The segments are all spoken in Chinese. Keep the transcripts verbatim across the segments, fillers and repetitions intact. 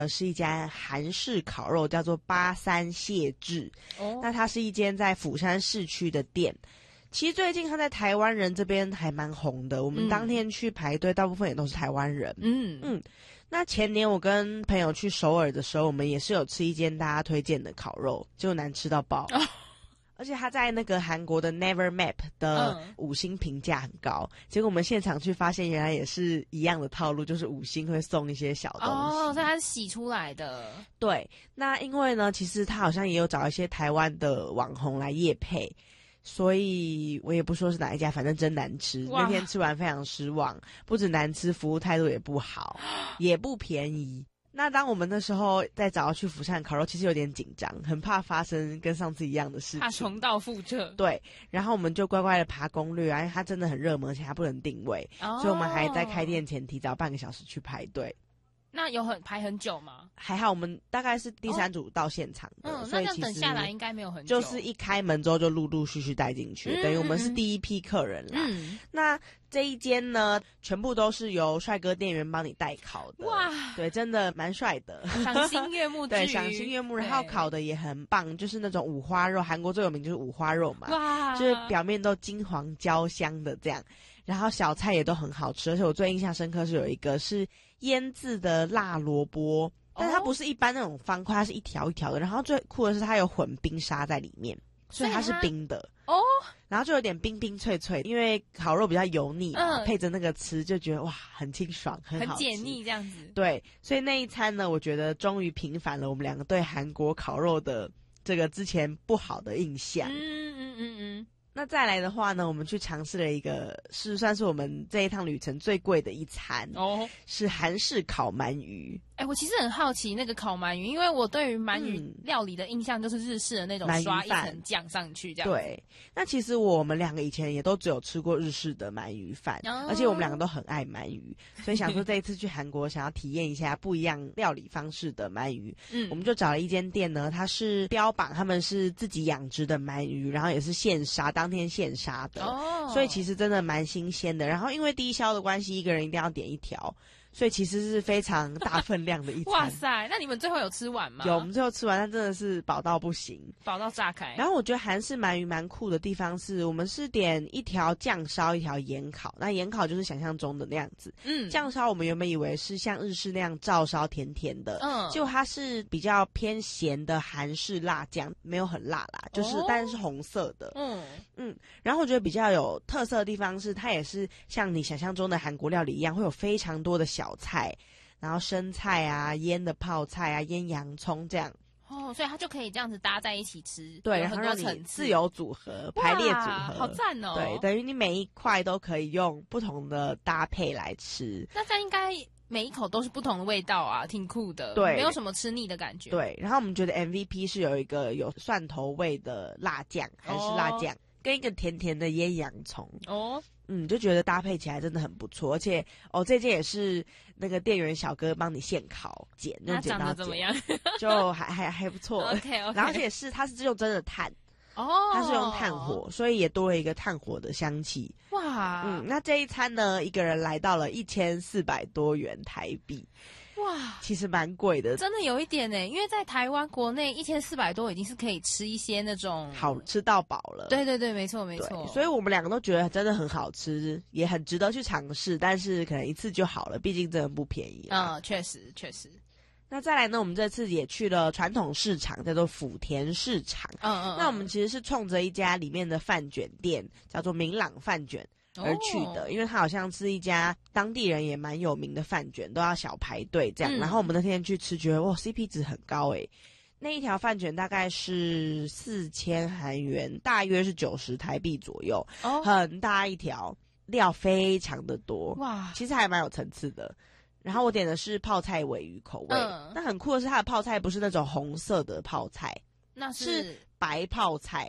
呃，是一家韩式烤肉，叫做八三谢志。哦，那它是一间在釜山市区的店。其实最近它在台湾人这边还蛮红的，我们当天去排队，大部分也都是台湾人。嗯嗯。那前年我跟朋友去首尔的时候，我们也是有吃一间大家推荐的烤肉，就难吃到爆。哦，而且他在那个韩国的 Never Map 的五星评价很高，嗯，结果我们现场去发现原来也是一样的套路，就是五星会送一些小东西。 哦，所以它是洗出来的。 对，那因为呢，其实他好像也有找一些台湾的网红来业配，所以我也不说是哪一家，反正真难吃。那天吃完非常失望，不止难吃，服务态度也不好，也不便宜。那当我们那时候在找要去釜山烤肉，其实有点紧张，很怕发生跟上次一样的事情， 怕重蹈覆辙。 对，然后我们就乖乖的爬攻略啊，因为它真的很热门，而且它不能定位，哦，所以我们还在开店前提早半个小时去排队。 那有很排很久吗？ 还好，我们大概是第三组到现场的， 哦， 所以那这样等下来应该没有很久， 就是一开门之后就陆陆续续带进去，嗯，等于我们是第一批客人啦。嗯，那这一间呢，全部都是由帅哥店员帮你代烤的。哇，对，真的蛮帅的， 赏心悦目。 对，赏心悦目，然后烤的也很棒，就是那种五花肉，韩国最有名就是五花肉嘛，哇，就是表面都金黄焦香的这样。然后小菜也都很好吃，而且我最印象深刻是有一个是腌制的辣萝卜，但是它不是一般那种方块，它是一条一条的。然后最酷的是它有混冰沙在里面，所以它是冰的哦。然后就有点冰冰脆脆，因为烤肉比较油腻嘛，嗯，配着那个吃就觉得哇，很清爽，很好吃， 很解腻这样子。 对，所以那一餐呢，我觉得终于平反了我们两个对韩国烤肉的这个之前不好的印象。嗯嗯嗯嗯。那再来的话呢，我们去尝试了一个是算是我们这一趟旅程最贵的一餐哦，是韩式烤鳗鱼。 哎，我其实很好奇那个烤鳗鱼，因为我对于鳗鱼料理的印象就是日式的那种刷一层酱上去这样。 对，那其实我们两个以前也都只有吃过日式的鳗鱼饭，哦，而且我们两个都很爱鳗鱼，所以想说这一次去韩国想要体验一下不一样料理方式的鳗鱼，嗯，我们就找了一间店呢，它是标榜他们是自己养殖的鳗鱼，然后也是现杀，当天现杀的，哦，所以其实真的蛮新鲜的。然后因为低消的关系，一个人一定要点一条。所以其实是非常大分量的一餐。 哇塞，那你们最后有吃完吗？ 有，我们最后吃完，但真的是饱到不行， 饱到炸开。 然后我觉得韩式鳗鱼蛮酷的地方是，我们是点一条酱烧，一条盐烤。那盐烤就是想象中的那样子，嗯，酱烧我们原本以为是像日式那样照烧甜甜的，嗯，结果它是比较偏咸的韩式辣酱，没有很辣啦，就是、哦、但是红色的，嗯嗯。然后我觉得比较有特色的地方是，它也是像你想象中的韩国料理一样，会有非常多的小小菜，然后生菜啊、腌的泡菜啊、腌洋葱这样。 哦，所以它就可以这样子搭在一起吃， 对，然后让你自由组合、排列组合， 好赞哦！ 对，等于你每一块都可以用不同的搭配来吃。 那这样应该每一口都是不同的味道啊，挺酷的，对，没有什么吃腻的感觉。 对，然后我们觉得 M V P 是有一个有蒜头味的辣酱，还是辣酱。哦，跟一个甜甜的腌洋葱哦，嗯，就觉得搭配起来真的很不错，而且哦，这件也是那个店员小哥帮你现烤剪，用剪刀剪，怎么样？就还还还不错。 OK OK， 然后而且是它是用真的炭哦，它是用炭火，所以也多了一个炭火的香气。哇，嗯，那这一餐呢，一个人来到了一千四百多元台币。哇，其实蛮贵的， 真的有一点呢，因为在台湾国内一千四百多已经是可以吃一些那种好吃到饱了。 对对对，没错没错。 所以我们两个都觉得真的很好吃，也很值得去尝试，但是可能一次就好了，毕竟真的不便宜。 嗯，确实确实。 那再来呢，我们这次也去了传统市场，叫做福田市场。嗯嗯。那我们其实是冲着一家里面的饭卷店，叫做明朗饭卷而去的，哦，因为它好像是一家当地人也蛮有名的饭卷，都要小排队这样，嗯。然后我们那天去吃，觉得哇 C P 值很高诶，那一条饭卷大概是四千韩元，大约是九十台币左右，哦，很大一条，料非常的多，哇，其实还蛮有层次的。然后我点的是泡菜鲔鱼口味，嗯，那很酷的是它的泡菜不是那种红色的泡菜， 那是是白泡菜。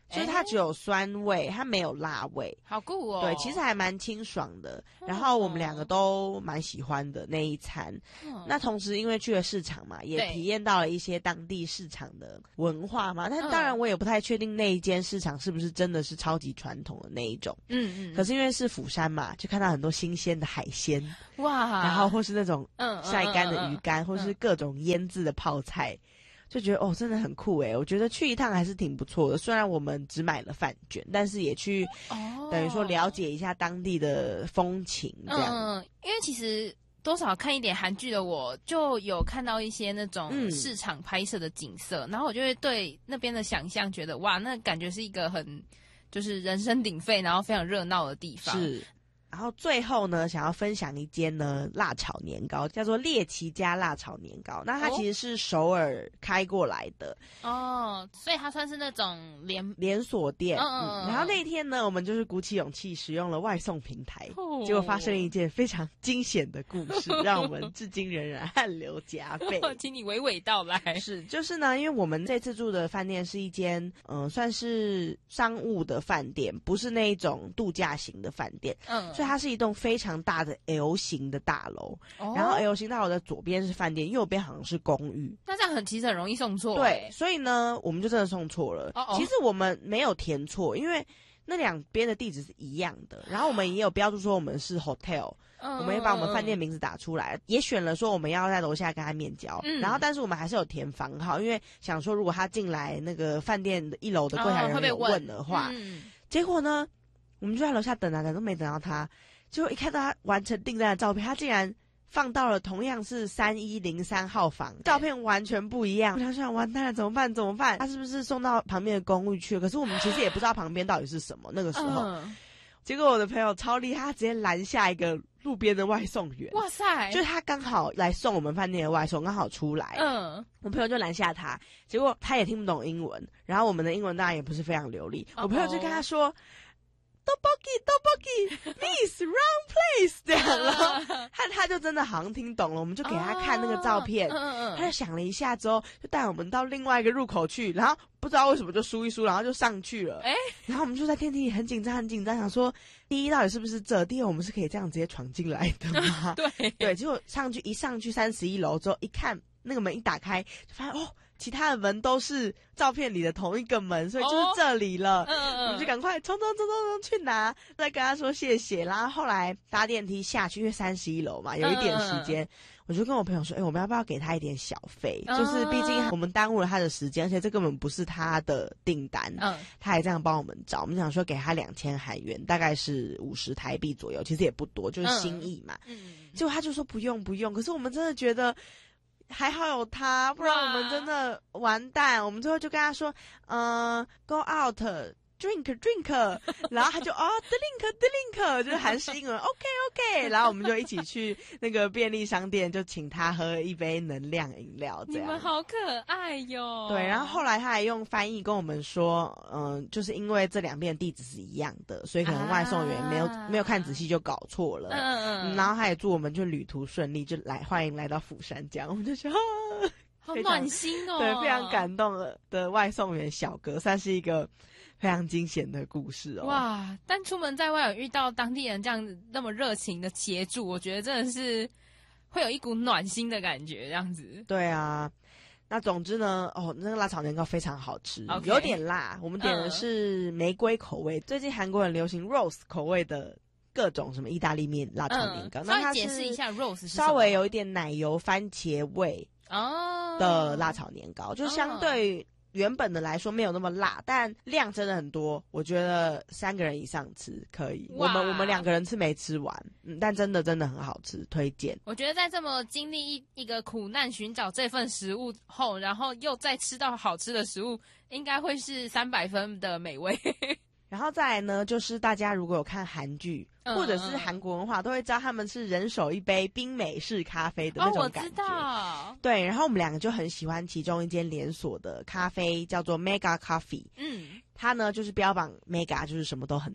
所以它只有酸味，它没有辣味， 好酷哦。 对，其实还蛮清爽的。然后我们两个都蛮喜欢的那一餐。嗯、那同时因为去了市场嘛，也体验到了一些当地市场的文化嘛。但当然我也不太确定那一间市场是不是真的是超级传统的那一种。嗯嗯。可是因为是釜山嘛，就看到很多新鲜的海鲜，哇，然后或是那种晒干的鱼干，嗯嗯嗯嗯、或是各种腌制的泡菜。就觉得哦，真的很酷诶，我觉得去一趟还是挺不错的。虽然我们只买了饭卷，但是也去、哦、等于说了解一下当地的风情这样。 嗯，因为其实多少看一点韩剧的我，就有看到一些那种市场拍摄的景色，嗯、然后我就会对那边的想象觉得哇，那感觉是一个很就是人声鼎沸，然后非常热闹的地方。 是。然后最后呢，想要分享一间呢辣炒年糕，叫做猎奇家辣炒年糕。那它其实是首尔开过来的哦，所以它算是那种连连锁店。嗯嗯嗯。然后那一天呢，我们就是鼓起勇气使用了外送平台，哦、结果发生了一件非常惊险的故事，让我们至今仍然汗流浃背。 请你娓娓道来。 是，就是呢，因为我们这次住的饭店是一间嗯、呃、算是商务的饭店，不是那一种度假型的饭店。嗯。所以它是一栋非常大的 L 型的大楼，哦、然后 L 型大楼的左边是饭店，右边好像是公寓。 那这样很其实很容易送错。 对，所以呢，我们就真的送错了。哦哦其实我们没有填错，因为那两边的地址是一样的。然后我们也有标注说我们是 hotel，、嗯、我们也把我们饭店名字打出来，也选了说我们要在楼下跟他面交。嗯、然后但是我们还是有填房号，因为想说如果他进来那个饭店的一楼的柜台人员有问的话，哦嗯、结果呢，我们就在楼下等啊等，都没等到他。结果一看到他完成订单的照片，他竟然放到了同样是三一零三号房，照片完全不一样。我想想，完蛋了，怎么办？怎么办？他是不是送到旁边的公寓去了？可是我们其实也不知道旁边到底是什么。那个时候，嗯、结果我的朋友超厉害，他直接拦下一个路边的外送员。哇塞！就是他刚好来送我们饭店的外送，刚好出来。嗯，我朋友就拦下他，结果他也听不懂英文，然后我们的英文当然也不是非常流利。我朋友就跟他说。Tteokbokki Tteokbokki Miss Wrong Place 这样，然后他他就真的好像听懂了，我们就给他看那个照片，哦、他就想了一下之后，就带我们到另外一个入口去，然后不知道为什么就输一输，然后就上去了。哎，然后我们就在电梯里很紧张很紧张，想说第一到底是不是这，第二我们是可以这样直接闯进来的吗？对对，结果上去一上去三十一楼之后，一看那个门一打开，就发现哦。其他的门都是照片里的同一个门，所以就是这里了。哦、嗯嗯我们就赶快冲冲冲冲冲去拿，再跟他说谢谢。然后后来搭电梯下去，因为三十一楼嘛，有一点时间，嗯、我就跟我朋友说：“哎、欸，我们要不要给他一点小费？嗯、就是毕竟我们耽误了他的时间，而且这根本不是他的订单。嗯，他还这样帮我们找，我们想说给他两千韩元，大概是五十台币左右，其实也不多，就是心意嘛。嗯，结果他就说不用不用，可是我们真的觉得。还好有他，不然我们真的完蛋。我们最后就跟他说，嗯、呃、，go out drink drink， 然后他就哦 drink drink， 就是韩式英文 ，OK OK， 然后我们就一起去那个便利商店，就请他喝一杯能量饮料。这样， 你们好可爱哟。 对，然后后来他还用翻译跟我们说，嗯、呃，就是因为这两边的地址是一样的，所以可能外送员没有、啊、没有看仔细就搞错了。嗯嗯。然后他也祝我们就旅途顺利，就来欢迎来到釜山这样，我们就说。啊好暖心哦！ 对，非常感动的外送员小哥，算是一个非常惊险的故事哦。 哇！但出门在外有遇到当地人这样子那么热情的协助，我觉得真的是会有一股暖心的感觉，这样子。 对啊，那总之呢，哦，那个辣炒年糕非常好吃， okay, 有点辣。我们点的是玫瑰口味，嗯、最近韩国很流行 rose 口味的。各种什么意大利面辣炒年糕， 嗯、那它解释一下 rose 是什么？ 稍微有一点奶油番茄味的辣炒年糕，哦、就相对原本的来说没有那么辣，但量真的很多。我觉得三个人以上吃可以，我们我们两个人吃没吃完，嗯，但真的真的很好吃，推荐。 我觉得在这么经历一一个苦难寻找这份食物后，然后又再吃到好吃的食物，应该会是三百分的美味。 然后再来呢，就是大家如果有看韩剧、嗯、或者是韩国文化，都会知道他们是人手一杯冰美式咖啡的那种感觉。哦，我知道。对，然后我们两个就很喜欢其中一间连锁的咖啡，叫做 Mega Coffee。嗯，它呢就是标榜 Mega 就是什么都很大。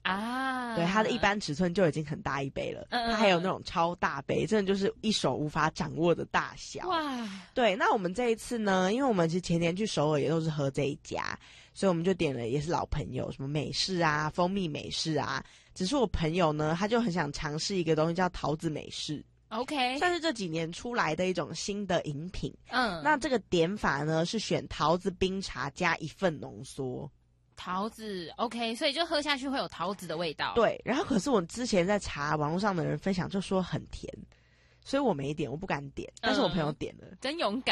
啊， 对，它的一般尺寸就已经很大一杯了，嗯、它还有那种超大杯，真的就是一手无法掌握的大小。哇，对，那我们这一次呢，因为我们其实前年去首尔也都是喝这一家，所以我们就点了也是老朋友，什么美式啊、蜂蜜美式啊。只是我朋友呢，他就很想尝试一个东西叫桃子美式。 OK， 算是这几年出来的一种新的饮品。嗯，那这个点法呢是选桃子冰茶加一份浓缩。 桃子 OK， 所以就喝下去会有桃子的味道。 对，然后可是我之前在查网络上的人分享就说很甜，所以我没点，我不敢点，但是我朋友点了， 嗯、真勇敢。